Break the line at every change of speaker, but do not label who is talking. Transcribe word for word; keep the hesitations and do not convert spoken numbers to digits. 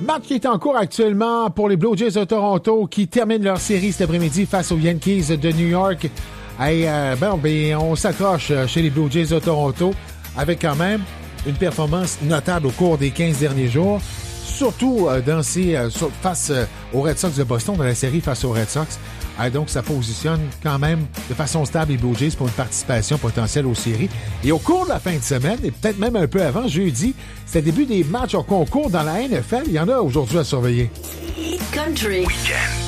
match qui est en cours actuellement pour les Blue Jays de Toronto qui terminent leur série cet après-midi face aux Yankees de New York. Et, euh, ben, ben, on s'accroche chez les Blue Jays de Toronto avec quand même une performance notable au cours des quinze derniers jours, surtout euh, dans ces, euh, face euh, aux Red Sox de Boston, dans la série face aux Red Sox. Ah, donc, ça positionne quand même de façon stable les Blue Jays pour une participation potentielle aux séries. Et au cours de la fin de semaine, et peut-être même un peu avant, jeudi, c'est le début des matchs en concours dans la N F L. Il y en a aujourd'hui à surveiller.
Hit Country. Weekend.